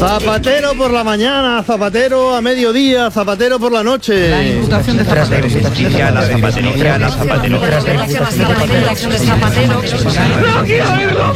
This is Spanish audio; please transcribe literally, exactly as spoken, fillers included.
Zapatero por la mañana, zapatero a mediodía, zapatero por la noche. La imputación de Zapatero. La zapatería, la zapatería. No quiero oírlo.